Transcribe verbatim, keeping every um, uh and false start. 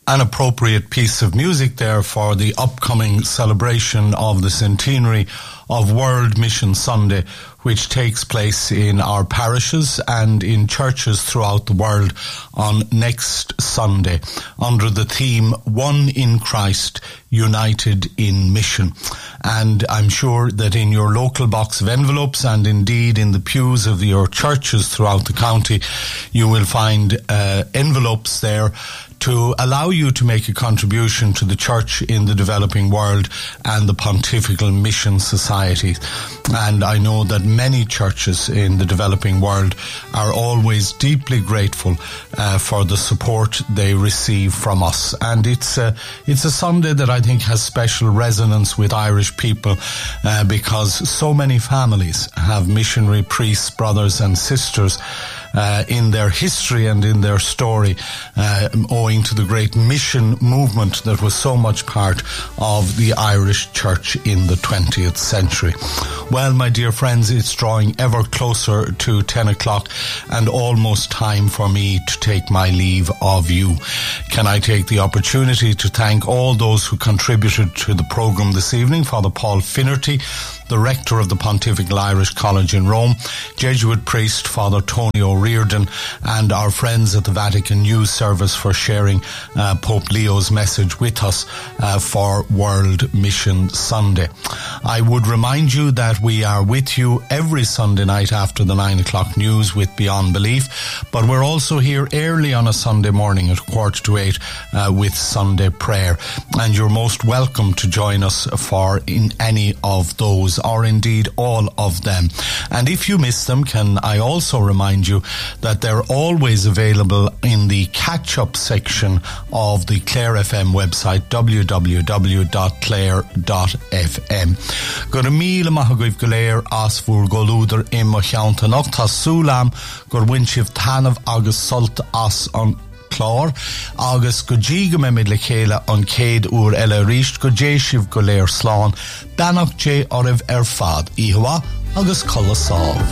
An appropriate piece of music there for the upcoming celebration of the centenary of World Mission Sunday, which takes place in our parishes and in churches throughout the world on next Sunday under the theme One in Christ, United in Mission. And I'm sure that in your local box of envelopes and indeed in the pews of your churches throughout the county, you will find uh, envelopes there to allow you to make a contribution to the church in the developing world and the Pontifical Mission Society. And I know that many churches in the developing world are always deeply grateful uh, for the support they receive from us. And it's a, it's a Sunday that I think has special resonance with Irish people uh, because so many families have missionary priests, brothers and sisters Uh, in their history and in their story, uh, owing to the great mission movement that was so much part of the Irish Church in the twentieth century. Well, my dear friends, it's drawing ever closer to ten o'clock and almost time for me to take my leave of you. Can I take the opportunity to thank all those who contributed to the programme this evening? Father Paul Finnerty, the rector of the Pontifical Irish College in Rome, Jesuit priest Father Tony O'Riordan, and our friends at the Vatican News Service for sharing uh, Pope Leo's message with us uh, for World Mission Sunday. I would remind you that we are with you every Sunday night after the nine o'clock news with Beyond Belief, but we're also here early on a Sunday morning at quarter to eight uh, with Sunday prayer, and you're most welcome to join us for in any of those, or indeed all of them. And if you miss them, can I also remind you that they're always available in the catch-up section of the Clare F M website, w w w dot clare dot f m. Gur míle maithagóibh go léir as bhúr golúdar im mo cheantanach tá súlam gur bhain sibh tanamh agus sult as an chlár, agus go ddíga me mid le chéile an céad úr eile ríist go dé sibh go léir sláán, danach dé oribh ar fad, íhuá agus colas sáil.